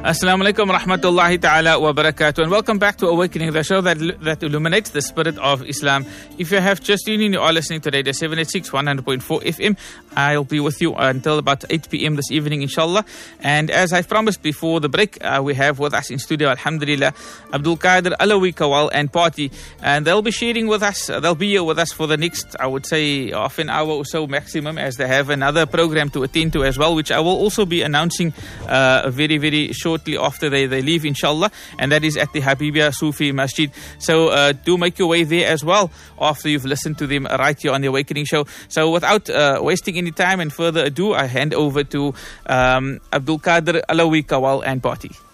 Assalamu alaikum rahmatullahi ta'ala wa barakatuh, and welcome back to Awakening, the show that illuminates the spirit of Islam. If you have just tuned in, you are listening to Radio 786 100.4 FM. I'll be with you until about 8 p.m. this evening, inshallah. And as I've promised before the break, we have with us in studio, alhamdulillah, Abdul Qadir Alawi Kawal and Party. And they'll be sharing with us, they'll be here with us for the next, I would say, half an hour or so maximum, as they have another program to attend to as well, which I will also be announcing very, very shortly after they leave, inshallah. And that is at the Habibia Sufi Masjid. So do make your way there as well after you've listened to them right here on the Awakening Show. So without wasting any time and further ado, I hand over to Abdul Qadir Alawi Kawal and Party.